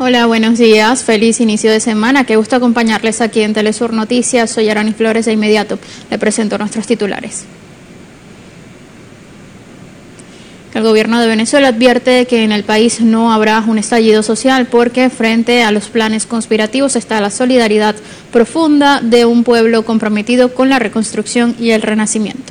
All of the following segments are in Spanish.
Hola, buenos días. Feliz inicio de semana. Qué gusto acompañarles aquí en Telesur Noticias. Soy Arani Flores. De inmediato le presento nuestros titulares. El gobierno de Venezuela advierte que en el país no habrá un estallido social porque frente a los planes conspirativos está la solidaridad profunda de un pueblo comprometido con la reconstrucción y el renacimiento.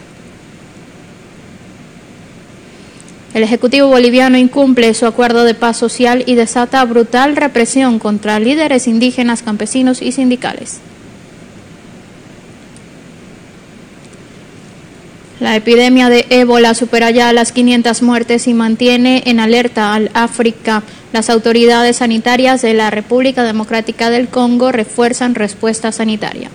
El Ejecutivo boliviano incumple su acuerdo de paz social y desata brutal represión contra líderes indígenas, campesinos y sindicales. La epidemia de ébola supera ya las 500 muertes y mantiene en alerta al África. Las autoridades sanitarias de la República Democrática del Congo refuerzan respuesta sanitaria.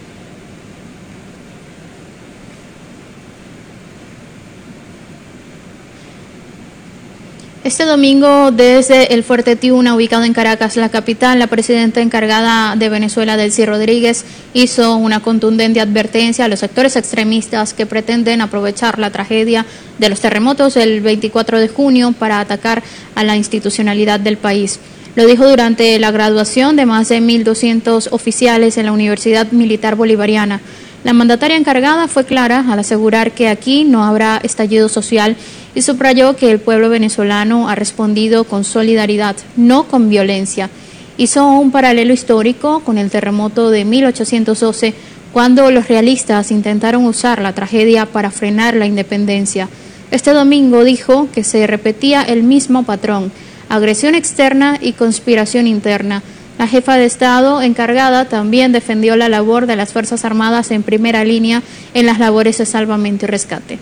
Este domingo, desde el Fuerte Tiuna, ubicado en Caracas, la capital, la presidenta encargada de Venezuela, Delcy Rodríguez, hizo una contundente advertencia a los sectores extremistas que pretenden aprovechar la tragedia de los terremotos del 24 de junio para atacar a la institucionalidad del país. Lo dijo durante la graduación de más de 1.200 oficiales en la Universidad Militar Bolivariana. La mandataria encargada fue clara al asegurar que aquí no habrá estallido social y subrayó que el pueblo venezolano ha respondido con solidaridad, no con violencia. Hizo un paralelo histórico con el terremoto de 1812, cuando los realistas intentaron usar la tragedia para frenar la independencia. Este domingo dijo que se repetía el mismo patrón: agresión externa y conspiración interna. La jefa de Estado encargada también defendió la labor de las Fuerzas Armadas en primera línea en las labores de salvamento y rescate.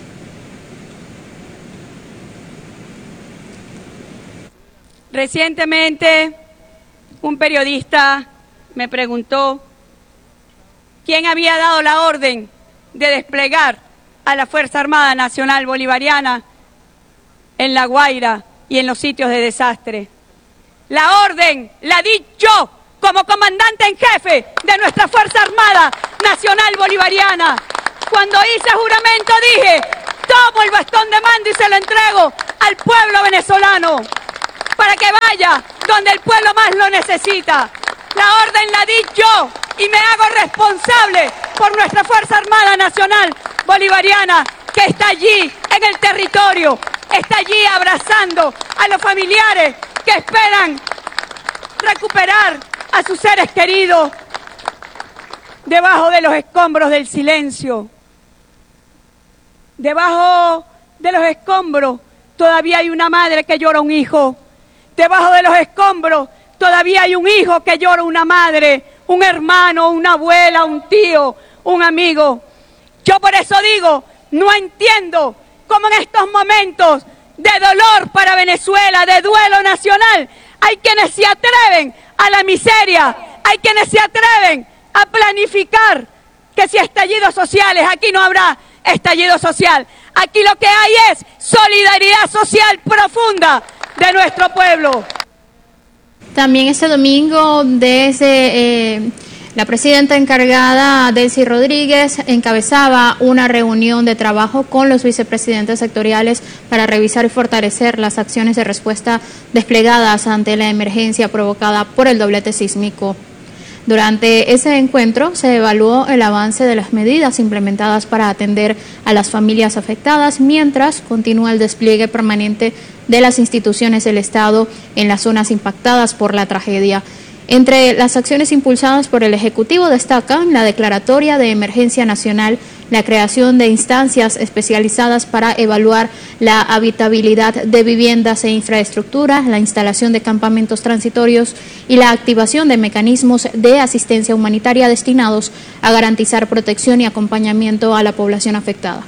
Recientemente, un periodista me preguntó quién había dado la orden de desplegar a la Fuerza Armada Nacional Bolivariana en La Guaira y en los sitios de desastre. La orden la di yo como comandante en jefe de nuestra Fuerza Armada Nacional Bolivariana. Cuando hice juramento dije: tomo el bastón de mando y se lo entrego al pueblo venezolano para que vaya donde el pueblo más lo necesita. La orden la di yo y me hago responsable por nuestra Fuerza Armada Nacional Bolivariana, que está allí en el territorio, está allí abrazando a los familiares que esperan recuperar a sus seres queridos debajo de los escombros del silencio. Debajo de los escombros todavía hay una madre que llora un hijo. Debajo de los escombros todavía hay un hijo que llora una madre, un hermano, una abuela, un tío, un amigo. Yo por eso digo, no entiendo cómo en estos momentos de dolor para Venezuela, de duelo nacional, hay quienes se atreven a la miseria, hay quienes se atreven a planificar que si estallidos sociales, aquí no habrá estallido social. Aquí lo que hay es solidaridad social profunda de nuestro pueblo. También este domingo, desde la presidenta encargada, Delcy Rodríguez, encabezaba una reunión de trabajo con los vicepresidentes sectoriales para revisar y fortalecer las acciones de respuesta desplegadas ante la emergencia provocada por el doblete sísmico. Durante ese encuentro se evaluó el avance de las medidas implementadas para atender a las familias afectadas, mientras continúa el despliegue permanente de las instituciones del Estado en las zonas impactadas por la tragedia. Entre las acciones impulsadas por el Ejecutivo destacan la declaratoria de emergencia nacional, la creación de instancias especializadas para evaluar la habitabilidad de viviendas e infraestructura, la instalación de campamentos transitorios y la activación de mecanismos de asistencia humanitaria destinados a garantizar protección y acompañamiento a la población afectada.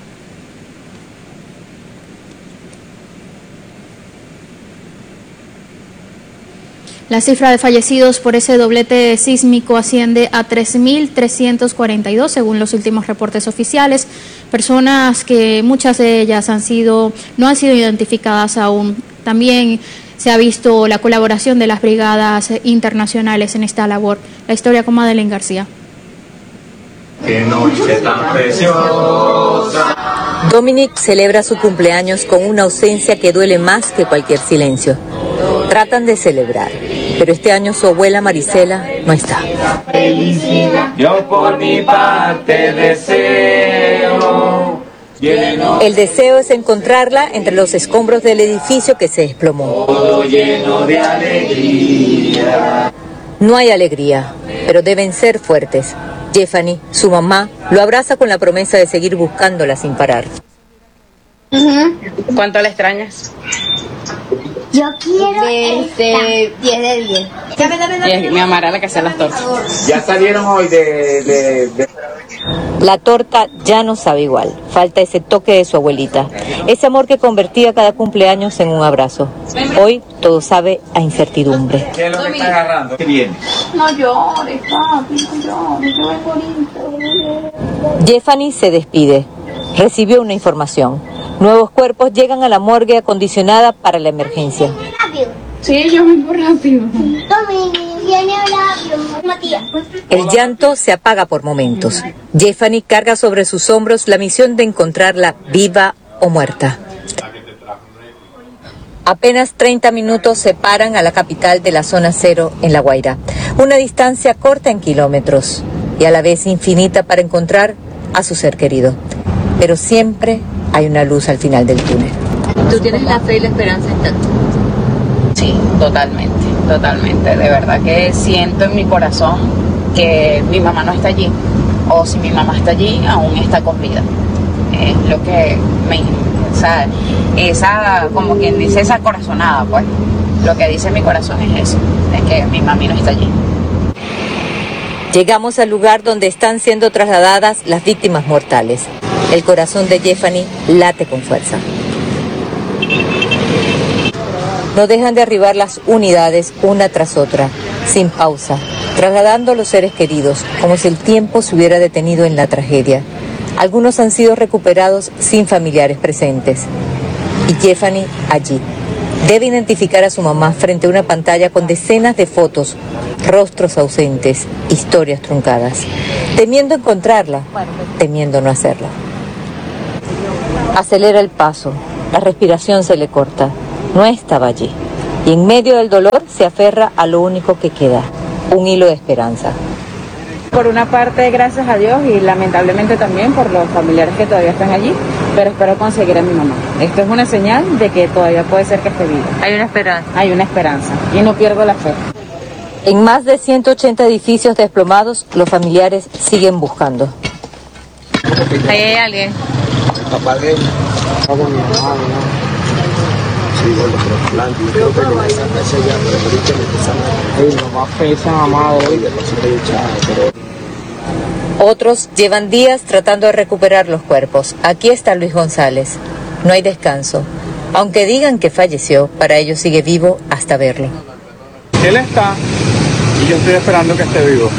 La cifra de fallecidos por ese doblete sísmico asciende a 3.342, según los últimos reportes oficiales. Personas que muchas de ellas no han sido identificadas aún. También se ha visto la colaboración de las brigadas internacionales en esta labor. La historia con Madeleine García. Qué noche tan preciosa. Dominic celebra su cumpleaños con una ausencia que duele más que cualquier silencio. Tratan de celebrar, pero este año su abuela Marisela no está. Yo por mi parte deseo. El deseo es encontrarla entre los escombros del edificio que se desplomó. Todo lleno de alegría. No hay alegría, pero deben ser fuertes. Jeffany, su mamá, lo abraza con la promesa de seguir buscándola sin parar. ¿Cuánto la extrañas? Yo quiero 10 de 10. Y mi mamá era la que hacía las tortas. Ya salieron hoy de... La torta ya no sabe igual. Falta ese toque de su abuelita. Ese amor que convertía cada cumpleaños en un abrazo. Hoy todo sabe a incertidumbre. ¿Qué es lo que está agarrando? ¿Qué viene? No llores, papi, no llores, yo vengo ahorita. Jeffany se despide. Recibió una información. Nuevos cuerpos llegan a la morgue acondicionada para la emergencia. Rápido. Sí, yo vengo rápido. Tommy, viene rápido, Matías. El llanto se apaga por momentos. Jeffany carga sobre sus hombros la misión de encontrarla viva o muerta. Apenas 30 minutos separan a la capital de la zona cero en La Guaira. Una distancia corta en kilómetros y a la vez infinita para encontrar a su ser querido. Pero siempre hay una luz al final del túnel. ¿Tú tienes la fe y la esperanza intacta? Sí, totalmente. De verdad que siento en mi corazón que mi mamá no está allí. O si mi mamá está allí, aún está con vida. Es lo que esa, como quien dice, esa corazonada, pues. Lo que dice mi corazón es eso, es que mi mami no está allí. Llegamos al lugar donde están siendo trasladadas las víctimas mortales. El corazón de Jeffany late con fuerza. No dejan de arribar las unidades una tras otra, sin pausa, trasladando a los seres queridos, como si el tiempo se hubiera detenido en la tragedia. Algunos han sido recuperados sin familiares presentes. Y Jeffany allí. Debe identificar a su mamá frente a una pantalla con decenas de fotos, rostros ausentes, historias truncadas. Temiendo encontrarla, temiendo no hacerla. Acelera el paso, la respiración se le corta. No estaba allí. Y en medio del dolor se aferra a lo único que queda, un hilo de esperanza. Por una parte, gracias a Dios y lamentablemente también por los familiares que todavía están allí, pero espero conseguir a mi mamá. Esto es una señal de que todavía puede ser que esté viva. Hay una esperanza. Hay una esperanza y no pierdo la fe. En más de 180 edificios desplomados, los familiares siguen buscando. Ahí hay alguien. Papá de él. Vamos, mi mamá, ¿no? Sí, bueno, pero blanco, yo creo que me saca ya, pero ahorita me pesa. Ey, nomás pesan, amado, hoy de paso estoy echado, pero... Otros llevan días tratando de recuperar los cuerpos. Aquí está Luis González. No hay descanso. Aunque digan que falleció, para ellos sigue vivo hasta verlo. Él está y yo estoy esperando que esté vivo.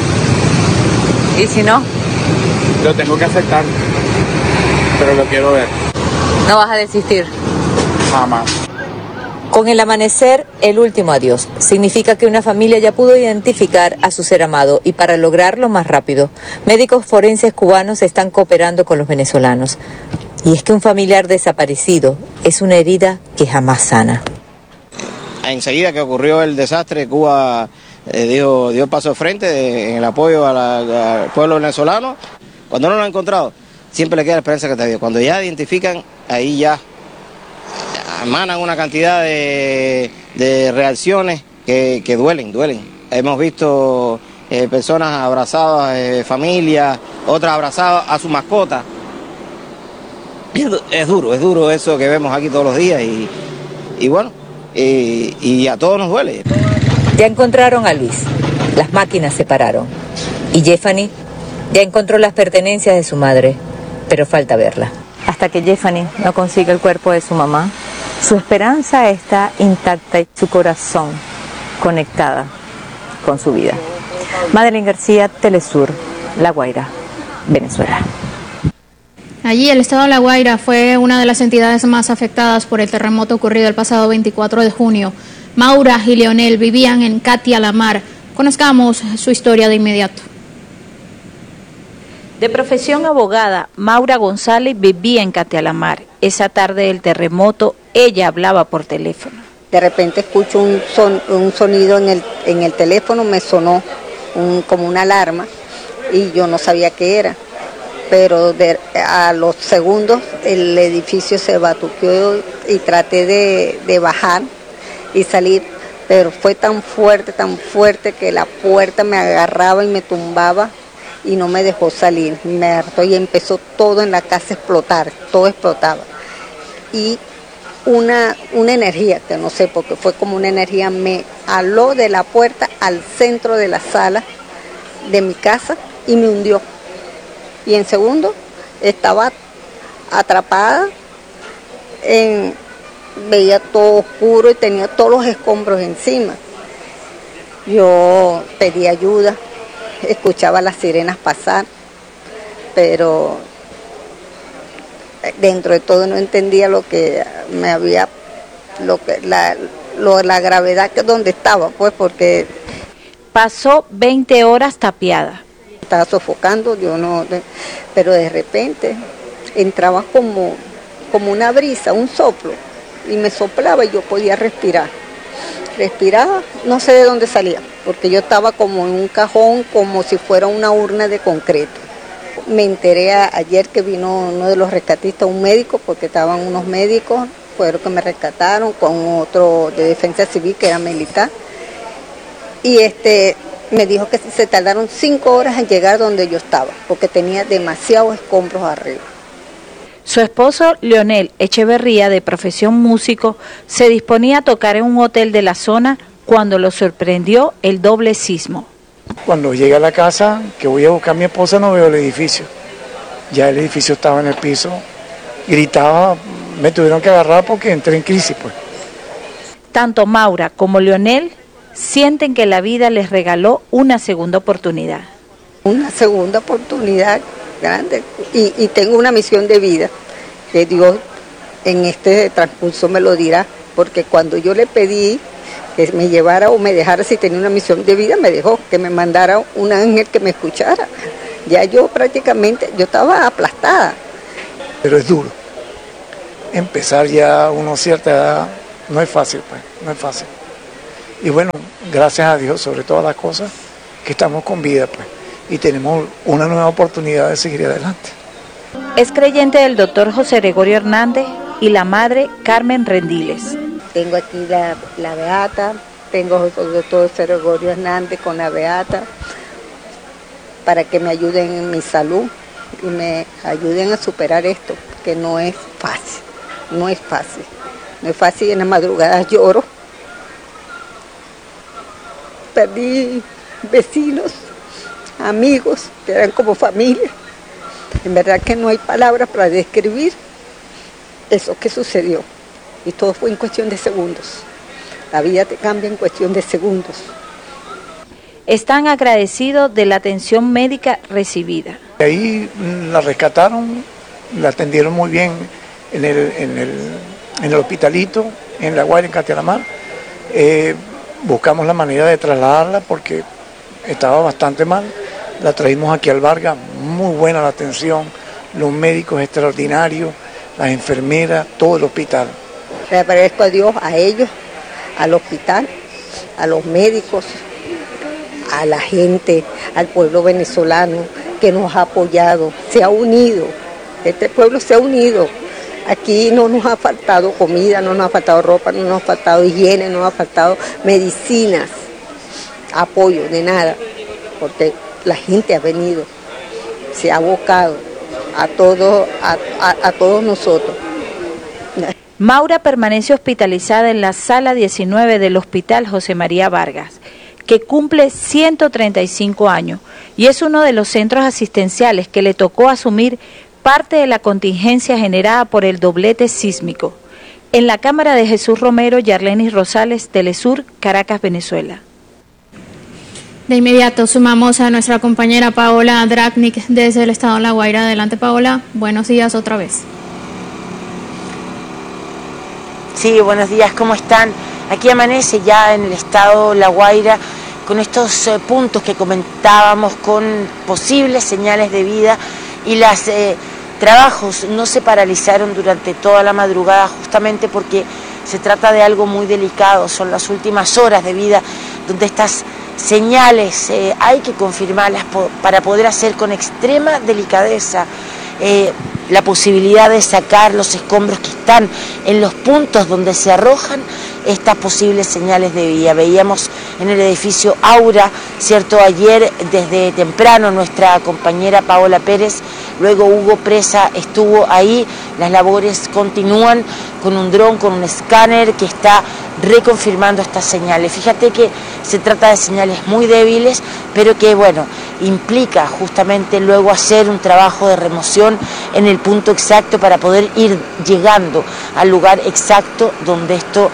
¿Y si no? Lo tengo que aceptar, pero lo quiero ver. No vas a desistir. Jamás. Con el amanecer, el último adiós. Significa que una familia ya pudo identificar a su ser amado y para lograrlo más rápido, médicos forenses cubanos están cooperando con los venezolanos. Y es que un familiar desaparecido es una herida que jamás sana. Enseguida que ocurrió el desastre, Cuba dio paso de frente en el apoyo al pueblo venezolano. Cuando no lo han encontrado, siempre le queda la esperanza que te dio. Cuando ya identifican, ahí ya emanan una cantidad de reacciones que duelen. Hemos visto personas abrazadas, familias, otras abrazadas a su mascota. Es duro eso que vemos aquí todos los días y bueno, y a todos nos duele. Ya encontraron a Luis, las máquinas se pararon. Y Jeffany ya encontró las pertenencias de su madre, pero falta verla. Hasta que Jeffany no consiga el cuerpo de su mamá, su esperanza está intacta y su corazón conectada con su vida. Madeline García, Telesur, La Guaira, Venezuela. Allí el estado de La Guaira fue una de las entidades más afectadas por el terremoto ocurrido el pasado 24 de junio. Maura y Leonel vivían en Catia La Mar. Conozcamos su historia de inmediato. De profesión abogada, Maura González vivía en Catia La Mar. Esa tarde del terremoto, ella hablaba por teléfono. De repente escucho un sonido en el teléfono, me sonó como una alarma y yo no sabía qué era. Pero a los segundos el edificio se batuqueó y traté de bajar y salir, pero fue tan fuerte que la puerta me agarraba y me tumbaba y no me dejó salir. Me hartó y empezó todo en la casa a explotar, todo explotaba. Y una energía, que no sé, porque fue como una energía, me aló de la puerta al centro de la sala de mi casa y me hundió. Y en segundo estaba atrapada, veía todo oscuro y tenía todos los escombros encima. Yo pedí ayuda, escuchaba las sirenas pasar, pero dentro de todo no entendía lo que me había, la gravedad que donde estaba, pues, porque pasó 20 horas tapiada. Estaba sofocando, pero de repente entraba como una brisa, un soplo, y me soplaba y yo podía respirar. Respiraba, no sé de dónde salía, porque yo estaba como en un cajón, como si fuera una urna de concreto. Me enteré ayer que vino uno de los rescatistas, un médico, porque estaban unos médicos, fueron que me rescataron, con otro de defensa civil que era militar, y me dijo que se tardaron 5 horas en llegar donde yo estaba, porque tenía demasiados escombros arriba. Su esposo, Leonel Echeverría, de profesión músico, se disponía a tocar en un hotel de la zona cuando lo sorprendió el doble sismo. Cuando llegué a la casa, que voy a buscar a mi esposa, no veo el edificio. Ya el edificio estaba en el piso, gritaba, me tuvieron que agarrar porque entré en crisis, pues. Tanto Maura como Leonel sienten que la vida les regaló una segunda oportunidad. Una segunda oportunidad grande y tengo una misión de vida que Dios en este transcurso me lo dirá, porque cuando yo le pedí que me llevara o me dejara, si tenía una misión de vida, me dejó, que me mandara un ángel que me escuchara. Ya yo prácticamente, yo estaba aplastada. Pero es duro. Empezar ya a una cierta edad no es fácil, pues, no es fácil. Y bueno, gracias a Dios, sobre todas las cosas, que estamos con vida, pues, y tenemos una nueva oportunidad de seguir adelante. Es creyente del doctor José Gregorio Hernández y la madre Carmen Rendiles. Tengo aquí la Beata, tengo al doctor José Gregorio Hernández con la Beata, para que me ayuden en mi salud y me ayuden a superar esto, que no es fácil, no es fácil. No es fácil, en las madrugadas lloro. Perdí vecinos, amigos, que eran como familia. En verdad que no hay palabras para describir eso que sucedió. Y todo fue en cuestión de segundos. La vida te cambia en cuestión de segundos. Están agradecidos de la atención médica recibida. Ahí la rescataron, la atendieron muy bien en el hospitalito, en La Guaira, en Castelamar. Buscamos la manera de trasladarla porque estaba bastante mal. La traímos aquí al Vargas, muy buena la atención, los médicos extraordinarios, las enfermeras, todo el hospital. Le agradezco a Dios, a ellos, al hospital, a los médicos, a la gente, al pueblo venezolano que nos ha apoyado, se ha unido. Este pueblo se ha unido. Aquí no nos ha faltado comida, no nos ha faltado ropa, no nos ha faltado higiene, no nos ha faltado medicinas, apoyo, de nada, porque la gente ha venido, se ha abocado a todos nosotros. Maura permanece hospitalizada en la sala 19 del Hospital José María Vargas, que cumple 135 años y es uno de los centros asistenciales que le tocó asumir parte de la contingencia generada por el doblete sísmico. En la cámara de Jesús Romero, Yarlenis Rosales, Telesur, Caracas, Venezuela. De inmediato sumamos a nuestra compañera Paola Dragnik desde el estado de La Guaira. Adelante, Paola. Buenos días otra vez. Sí, buenos días, ¿cómo están? Aquí amanece ya en el estado La Guaira con estos puntos que comentábamos, con posibles señales de vida y las trabajos no se paralizaron durante toda la madrugada justamente porque se trata de algo muy delicado, son las últimas horas de vida donde estas señales hay que confirmarlas para poder hacer con extrema delicadeza la posibilidad de sacar los escombros que están en los puntos donde se arrojan estas posibles señales de vía. Veíamos en el edificio Aura, ¿cierto? Ayer desde temprano nuestra compañera Paola Pérez, luego Hugo Presa estuvo ahí, las labores continúan con un dron, con un escáner que está reconfirmando estas señales. Fíjate que se trata de señales muy débiles, pero que bueno, implica justamente luego hacer un trabajo de remoción en el punto exacto para poder ir llegando al lugar exacto donde esto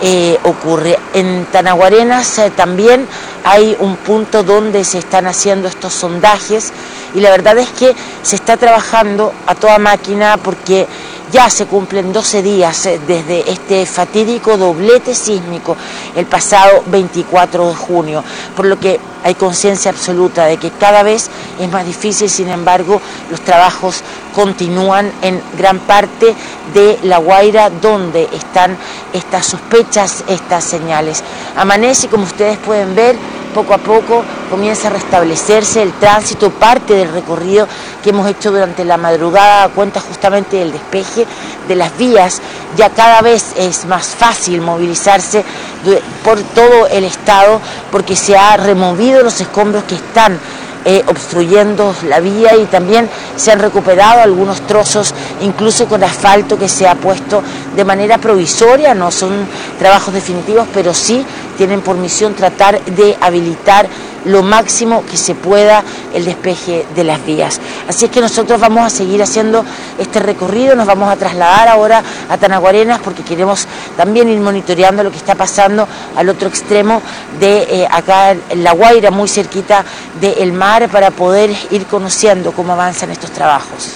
ocurre. En Tanaguarenas también hay un punto donde se están haciendo estos sondajes y la verdad es que se está trabajando a toda máquina porque ya se cumplen 12 días desde este fatídico doblete sísmico el pasado 24 de junio, por lo que hay conciencia absoluta de que cada vez es más difícil, sin embargo, los trabajos continúan en gran parte de La Guaira, donde están estas sospechas, estas señales. Amanece, como ustedes pueden ver, poco a poco comienza a restablecerse el tránsito, parte del recorrido que hemos hecho durante la madrugada a cuenta justamente del despeje de las vías. Ya cada vez es más fácil movilizarse por todo el estado porque se ha removido los escombros que están obstruyendo la vía y también se han recuperado algunos trozos, incluso con asfalto que se ha puesto de manera provisoria, no son trabajos definitivos, pero sí tienen por misión tratar de habilitar lo máximo que se pueda el despeje de las vías. Así es que nosotros vamos a seguir haciendo este recorrido, nos vamos a trasladar ahora a Tanaguarenas porque queremos también ir monitoreando lo que está pasando al otro extremo de acá en La Guaira, muy cerquita del mar, para poder ir conociendo cómo avanzan estos trabajos.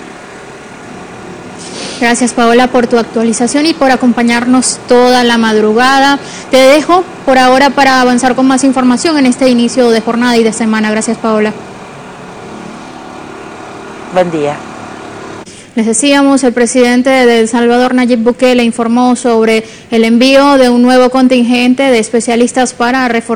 Gracias, Paola, por tu actualización y por acompañarnos toda la madrugada. Te dejo por ahora para avanzar con más información en este inicio de jornada y de semana. Gracias, Paola. Buen día. Les decíamos, el presidente de El Salvador, Nayib Bukele, informó sobre el envío de un nuevo contingente de especialistas para reforzar